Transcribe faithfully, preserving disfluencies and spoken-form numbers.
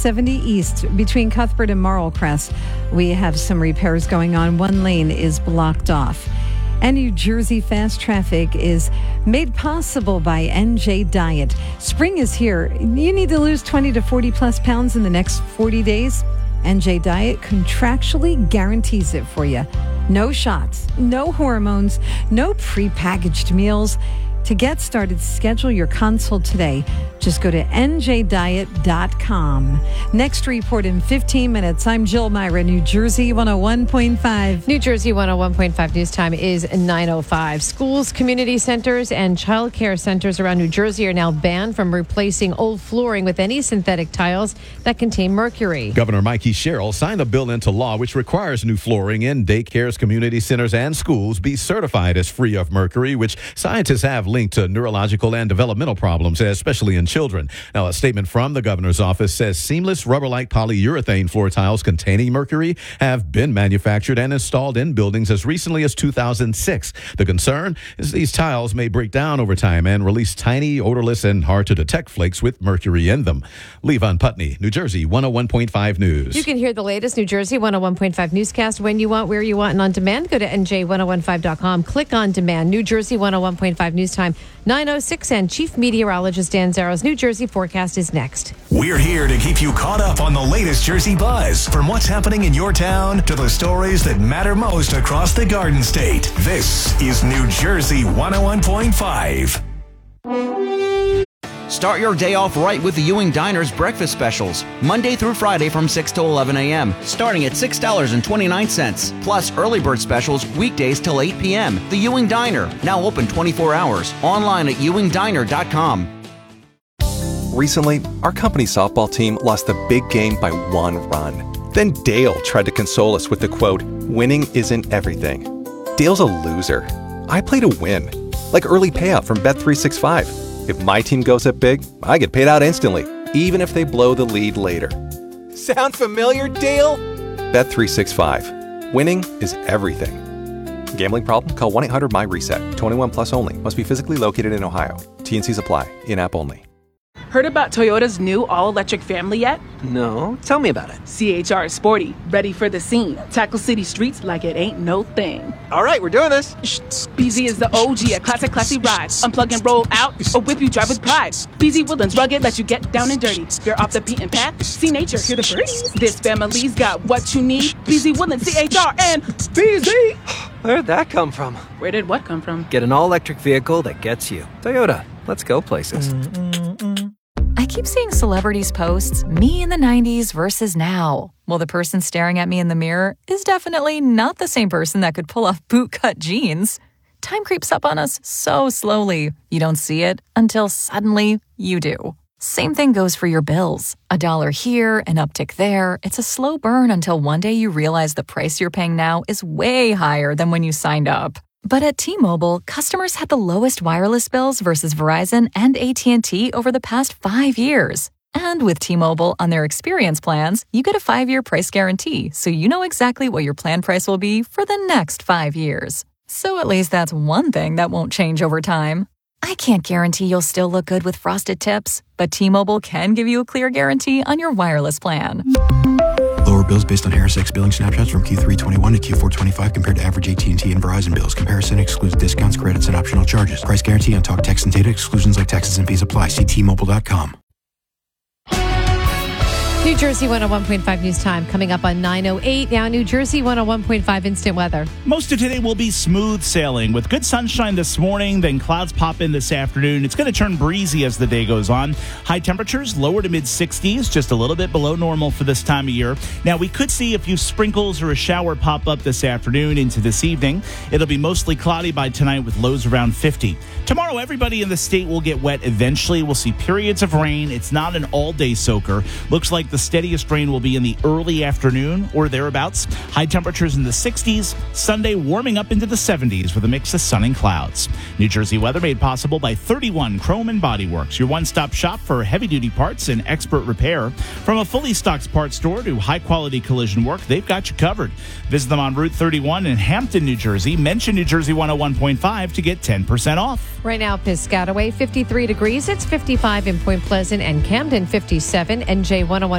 seventy East between Cuthbert and Marlcrest. We have some repairs going on. One lane is blocked off. And New Jersey fast traffic is made possible by N J Diet. Spring is here. You need to lose twenty to forty plus pounds in the next forty days. N J Diet contractually guarantees it for you. No shots, no hormones, no prepackaged meals. To get started, schedule your consult today. Just go to N J diet dot com. Next report in fifteen minutes. I'm Jill Myra, New Jersey one oh one point five. New Jersey one oh one point five news time is nine oh five. Schools, community centers, and child care centers around New Jersey are now banned from replacing old flooring with any synthetic tiles that contain mercury. Governor Mikey Sherrill signed a bill into law which requires new flooring in daycares, community centers, and schools be certified as free of mercury, which scientists have linked to neurological and developmental problems, especially in children. Now, a statement from the governor's office says seamless rubber-like polyurethane floor tiles containing mercury have been manufactured and installed in buildings as recently as two thousand six. The concern is these tiles may break down over time and release tiny, odorless, and hard-to-detect flakes with mercury in them. Levon Putney, New Jersey one oh one point five News. You can hear the latest New Jersey one oh one point five newscast when you want, where you want, and on demand. Go to N J ten fifteen dot com. Click on demand. New Jersey one oh one point five news time, nine oh six, and Chief Meteorologist Dan Zaro's New Jersey forecast is next. We're here to keep you caught up on the latest Jersey buzz, from what's happening in your town to the stories that matter most across the Garden State. This is New Jersey one oh one point five. Start your day off right with the Ewing Diner's breakfast specials, Monday through Friday from six to eleven a.m., starting at six dollars and twenty-nine cents. Plus early bird specials weekdays till eight p.m. The Ewing Diner, now open twenty-four hours, online at ewing diner dot com. Recently, our company softball team lost the big game by one run. Then Dale tried to console us with the quote, "Winning isn't everything." Dale's a loser. I play to win, like early payout from Bet three sixty-five. If my team goes up big, I get paid out instantly, even if they blow the lead later. Sound familiar, Dale? Bet three sixty-five. Winning is everything. Gambling problem? Call one eight hundred M Y reset. twenty-one plus only. Must be physically located in Ohio. T N Cs apply. In-app only. Heard about Toyota's new all-electric family yet? No, tell me about it. C H R is sporty, ready for the scene. Tackle city streets like it ain't no thing. All right, we're doing this. Shh, B Z is the O G, a classic, classy ride. Unplug and roll out, or whip you drive with pride. B Z Woodlands rugged, let you get down and dirty. You're off the beaten path, see nature, hear the birds. This family's got what you need. B Z Woodlands, C H R, and B Z. Where'd that come from? Where did what come from? Get an all-electric vehicle that gets you. Toyota, let's go places. Mm-mm-mm. I keep seeing celebrities posts, me in the nineties versus now. Well, the person staring at me in the mirror is definitely not the same person that could pull off bootcut jeans. Time creeps up on us so slowly. You don't see it until suddenly you do. Same thing goes for your bills. A dollar here, an uptick there. It's a slow burn until one day you realize the price you're paying now is way higher than when you signed up. But at T-Mobile, customers had the lowest wireless bills versus Verizon and A T and T over the past five years. And with T-Mobile on their experience plans, you get a five-year price guarantee, so you know exactly what your plan price will be for the next five years. So at least that's one thing that won't change over time. I can't guarantee you'll still look good with frosted tips, but T-Mobile can give you a clear guarantee on your wireless plan. Lower bills based on Harris X billing snapshots from Q three twenty-one to Q four twenty-five compared to average A T and T and Verizon bills. Comparison excludes discounts, credits, and optional charges. Price guarantee on talk, text, and data. Exclusions like taxes and fees apply. See T Mobile dot com. New Jersey one oh one point five news time coming up on nine oh eight. Now, New Jersey one oh one point five instant weather. Most of today will be smooth sailing with good sunshine this morning, then clouds pop in this afternoon. It's going to turn breezy as the day goes on. High temperatures lower to mid sixties, just a little bit below normal for this time of year. Now, we could see a few sprinkles or a shower pop up this afternoon into this evening. It'll be mostly cloudy by tonight with lows around fifty. Tomorrow, everybody in the state will get wet eventually. We'll see periods of rain. It's not an all-day soaker. Looks like the steadiest rain will be in the early afternoon or thereabouts. High temperatures in the sixties. Sunday warming up into the seventies with a mix of sun and clouds. New Jersey weather made possible by thirty-one Chrome and Body Works, your one-stop shop for heavy-duty parts and expert repair. From a fully stocked parts store to high-quality collision work, they've got you covered. Visit them on Route thirty-one in Hampton, New Jersey. Mention New Jersey one oh one point five to get ten percent off. Right now, Piscataway, fifty-three degrees. It's fifty-five in Point Pleasant and Camden, fifty-seven. N J one oh one